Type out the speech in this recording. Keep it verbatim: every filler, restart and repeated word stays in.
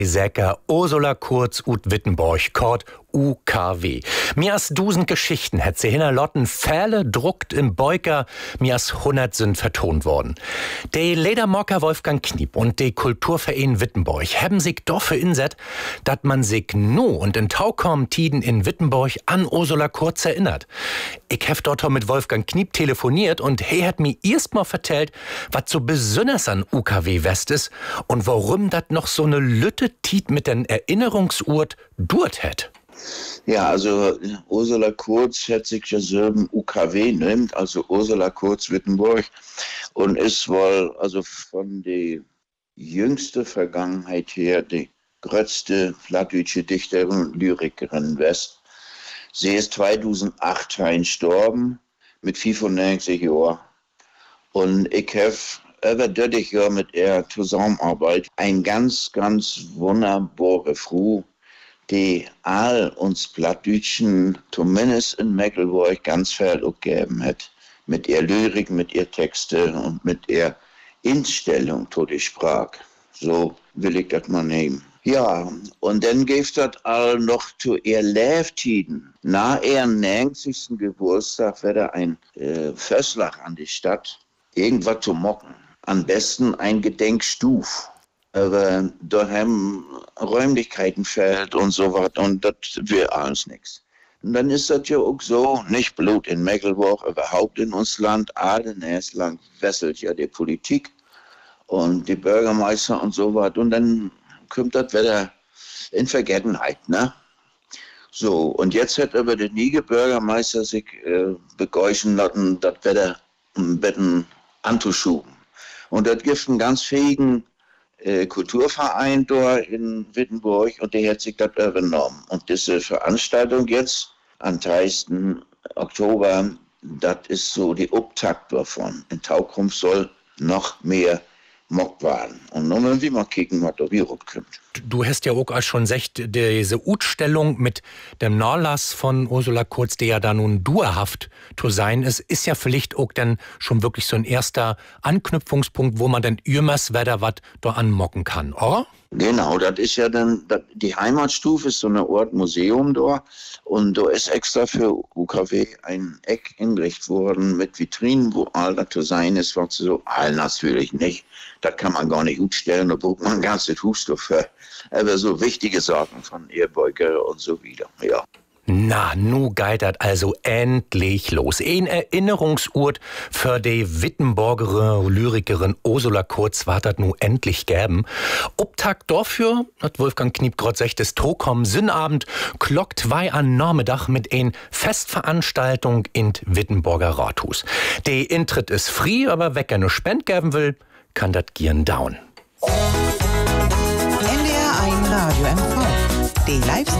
Säcker Ursula Kurz ut Wittenborg, kort U K W. Mir as dusend Geschichten hätt sie hinnerlotten Pfähle druckt im Beuker, mir as hundert sind vertont worden. De Ledermocker Wolfgang Kniep und de Kulturverein Wittenborg haben sich dafür inset, dat man sich nu und in Taukom Tiden in Wittenborg an Ursula Kurz erinnert. Ich hef dort mit Wolfgang Kniep telefoniert und he hat mir erst mal vertellt, wat so besonders an U K W West ist und warum dat noch so ne Lütte Tiet mit den Erinnerungsurt durt hätt. Ja, also Ursula Kurz hat sich ja selber U K W nimmt, also Ursula Kurz Wittenborg, und ist wohl also von der jüngsten Vergangenheit her die größte plattdeutsche Dichterin und Lyrikerin West. Sie ist zweitausendacht gestorben mit fünfundneunzig Jahren. Und ich habe über dreißig Jahre mit ihr zusammenarbeitet. Ein ganz, ganz wunderbare Frau, die all uns Plattdeutschen, zumindest in Mecklenburg, ganz viel gegeben hat. Mit ihr Lyrik, mit ihr Texte und mit ihr Instellung zu der Sprache. So will ich das mal nehmen. Ja, und dann gibt das all noch zu ihr Lebtiden. Nach ihrem neunzigsten Geburtstag wird ein äh, Festschlag an die Stadt, irgendwas zu mocken. Am besten ein Gedenkstuf. Aber da haben Räumlichkeiten fehlt und so was, und das will alles nichts. Und dann ist das ja auch so, nicht bloß in Mecklenburg, überhaupt in uns Land, alle nächstes lang wesselt ja die Politik und die Bürgermeister und so was, und dann kommt das wieder in Vergessenheit, ne? So, und jetzt hat aber der nie Bürgermeister sich äh, begeuchen lassen, das wieder ein bisschen anzuschuben. Und das gibt einen ganz fähigen äh, Kulturverein dort in Wittenborg, und der hat sich das übernommen. Und diese Veranstaltung jetzt am dreißigsten Oktober, das ist so die Auftakt davon. In Taukom soll noch mehr Mock waren. Und nun wollen wir mal kicken, was da wie rumkommt. Du hast ja auch schon gesagt, diese Utstellung mit dem Nachlass von Ursula Kurz, der ja da nun dauerhaft zu sein ist, ist ja vielleicht auch dann schon wirklich so ein erster Anknüpfungspunkt, wo man dann jümmers wieder was da anmocken kann, oder? Genau, das ist ja dann, das, die Heimatstufe ist so eine Art Museum da, und da ist extra für U K W ein Eck eingerichtet worden mit Vitrinen, wo all das zu sein ist, was so, all natürlich nicht, das kann man gar nicht gut stellen, da braucht man ein ganzes Hus dafür, aber so wichtige Sachen von Ehrbeuger und so wieder, ja. Na, nu geitert also endlich los. Ein Erinnerungsurt für die Wittenborger Lyrikerin Ursula Kurz war das nu endlich gäben. Obtag dafür, hat Wolfgang Kniep grad sagt, ist Taukom Sinnabend, Glock zwei an Nachmittag mit ein Festveranstaltung in Wittenborger Rathaus. Die Intritt ist free, aber wer gerne Spend geben will, kann das gieren down. N D R eins Radio M V, die Live